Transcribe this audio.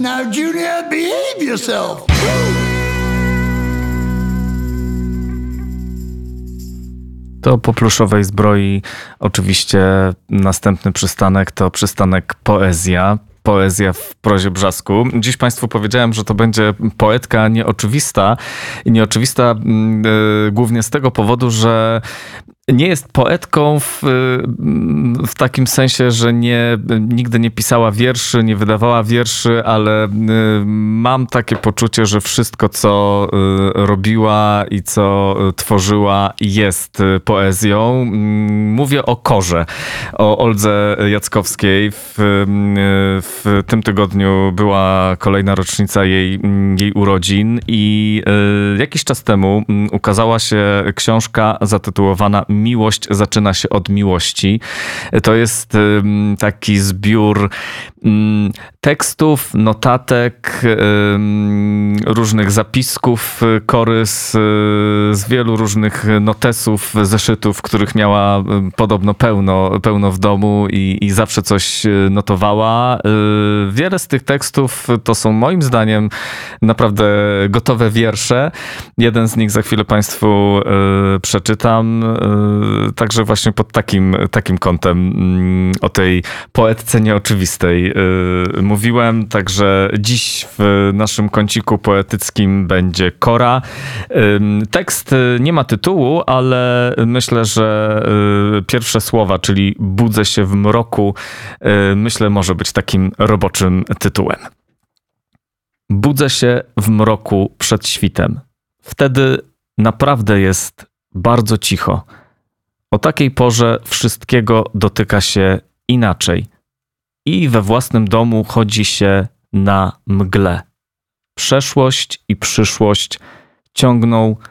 Now, Junior, behave yourself. To po pluszowej zbroi oczywiście następny przystanek to przystanek poezja. Poezja w prozie Brzasku. Dziś Państwu powiedziałem, że to będzie poetka nieoczywista. I nieoczywista głównie z tego powodu, że nie jest poetką w takim sensie, że nigdy nie pisała wierszy, nie wydawała wierszy, ale mam takie poczucie, że wszystko, co robiła i co tworzyła, jest poezją. Mówię o Korze, o Oldze Jackowskiej. W tym tygodniu była kolejna rocznica jej urodzin i jakiś czas temu ukazała się książka zatytułowana Miłość zaczyna się od miłości. To jest taki zbiór tekstów, notatek, różnych zapisków Kory z wielu różnych notesów, zeszytów, których miała podobno pełno w domu i zawsze coś notowała. Wiele z tych tekstów to są moim zdaniem naprawdę gotowe wiersze. Jeden z nich za chwilę Państwu przeczytam. Także właśnie pod takim kątem o tej poetce nieoczywistej mówiłem. Także dziś w naszym kąciku poetyckim będzie Kora. Tekst nie ma tytułu, ale myślę, że pierwsze słowa, czyli budzę się w mroku, myślę, może być takim roboczym tytułem. Budzę się w mroku przed świtem. Wtedy naprawdę jest bardzo cicho. O takiej porze wszystkiego dotyka się inaczej. I we własnym domu chodzi się na mgle. Przeszłość i przyszłość ciągną